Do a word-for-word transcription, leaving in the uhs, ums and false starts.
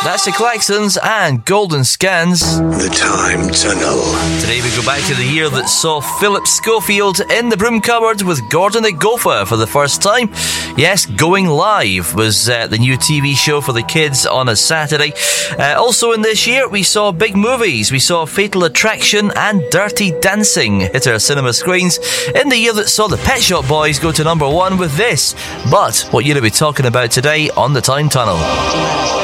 That's the Klaxons and Golden Scans. The Time Tunnel. Today we go back to the year that saw Philip Schofield in the broom cupboard with Gordon the Gopher for the first time. Yes, Going Live was uh, the new T V show for the kids on a Saturday. Uh, also in this year we saw big movies. We saw Fatal Attraction and Dirty Dancing hit our cinema screens in the year that saw the Pet Shop Boys go to number one with this. But what year are we talking about today on the Time Tunnel?